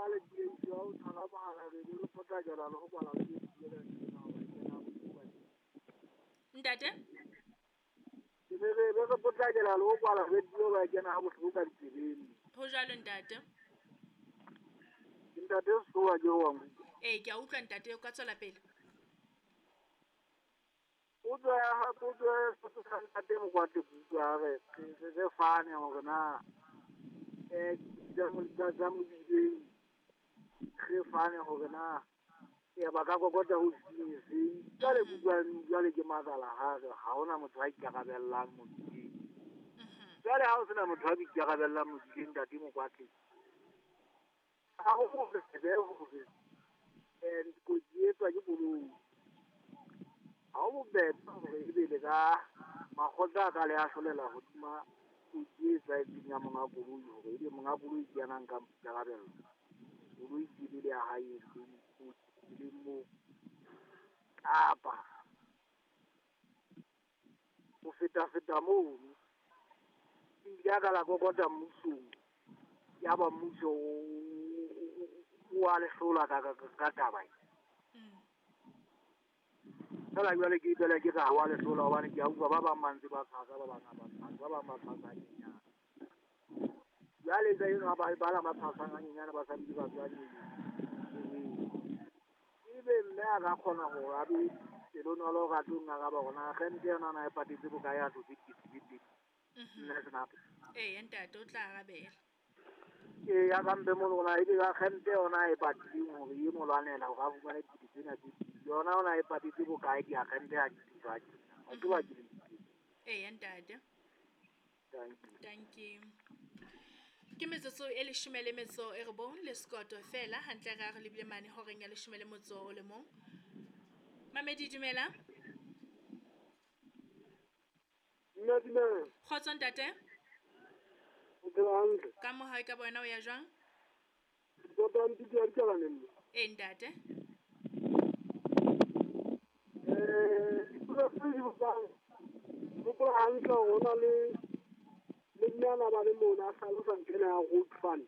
le dijo thana bana re di pota jara lo bala le di le Ntate? re pota jara lo bala re di lo ga jana go tsuka ditseleng Ho jwalo ntate? ntate so wa jo wa Ke a utlwa ntate o ka tswela pele. o tswa se ka te mo kwa te bua re fane go na ja mo di re fane go na ba ka kokota go se ka le bua le ke magala ha ona motho a ikagabellang mo di jale ha o sena motho a ikagabellang mo di ntate mo kwa te ha go go se be go ko dietsa ke bolong ha o beta gore e bele ka magotla ka le a hlolela go tima o dietsa ya monga boloi gore e monga boloi ke yanang ka ikagabello boloi ke le ya hae le mo kapa go feta moo ya ka la kokota mmusong ya ba mmuso wa le hlola ka taba sala jwale ke bele ke ga wa le hlola hobane ke a utlwa ba bang mantse ba tshasa ba bang ba tshasa nyenyana jwale ga ena ba la ba tshasa nyenyana ba sa di ba tswadi ibe mme a ka kgona go a be selonolo ga tonga ga ba gona gente yona na e patetse bo ka ya to fititi nna se nape Ntate o tla arabela. ya ka mbe mo lona e ga gente yona e patetse gore e mo lwanela go ga fumana ditsena tse yona ona e patetse bo kae di agente a di tsa a ke ba di ntate. thank you Thank you. Ke metsotso e 10 le sekoto fela hantle ga re lebile mane horeng ya 10 o le mong. Mamedi dumela. nna Khotso ntate. o tlang Ka mo hae ka bona o ya jwang? go tla ntse di tsala nne Ntate. go se go tlang go hantle gona le nyana ba le mona sa lo san kena go fund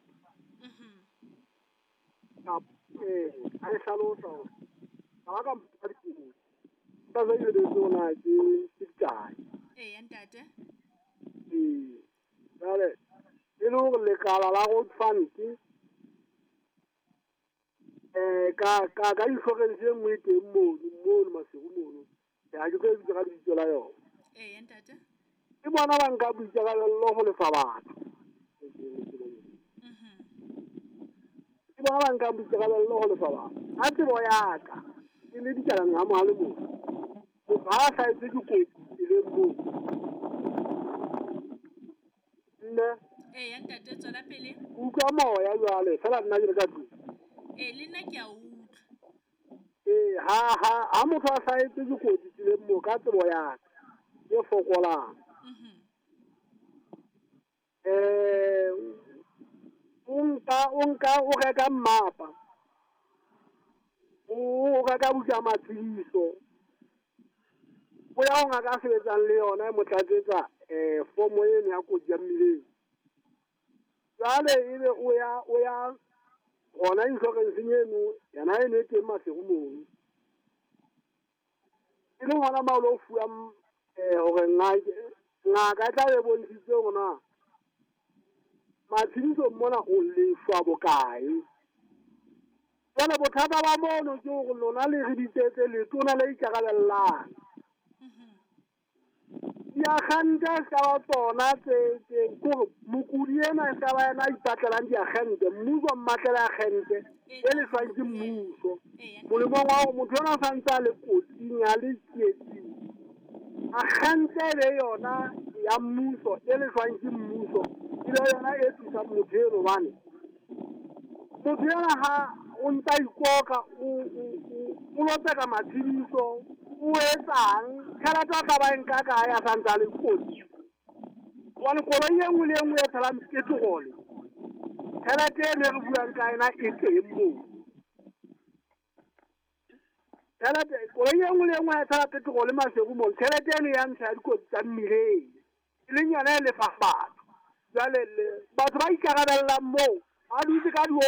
a e hlalosa ga ka mpadi ba ba ile tsona ke tsai Ntate. jale e le gore lekala la go fund ka insurance e nngwe teng mono masego mono ya ke go bitsa ka ditso la yona Ntate. ke bona ba nka boikarabello go lefa batho ke bona ba nka boikarabello go lefa batho a tsebo ya ka e le dikalang ga mohale moo ga a sa etse dikotsi le moo nne Ntate tswela pele. utlwa moya jwale fela nna ke le ka tlung Le nna ke a utlwa. ha motho a sa etse dikotsi tseleng moo ka tsebo ya ka e fokolang o reka mmapa o reka buka matsebiso o ya go ngaka a sebetsang le yona e mo tlatsetsa fomo eno ya kotsi ya mmileng jwale ebe o ya gona insurance-eng eno yana e ne teng masego mono e le ngwana maolo o fuwang gore ngaka e tla be bontshitse gona matshediso mona o lefa bokae jwale bothata ba mono ke gore lona le re ditetse letona le ikarabellang diagente se ka ba tsona tse kore mokudi ena se ka ba yena a ipatlelang diagente mmuso mmatlela agente e lefang ke mmuso molemong wa gore motho yona o santse a le kotsing a le tsietsing agente e be yona ya mmuso e lefang ke mmuso e be yona e thusang motho eno gobane motho yena ha o ntsa ikoka o lotseka matshediso o etsang tšhelete a tla ba enka kae a santse a le kotsi gobane koloi e nngwe le e nngwe e tshelang petrole tšhelete eno e re buang ka ena e teng moo tšhelete koloi e nngwe le e nngwe e tshela petrole masego moo tšhelete eno ya ntsha ya dikotsi tsa mmileng e leng yona e lefang batho jwale batho ba ikarabellang moo a dutse ka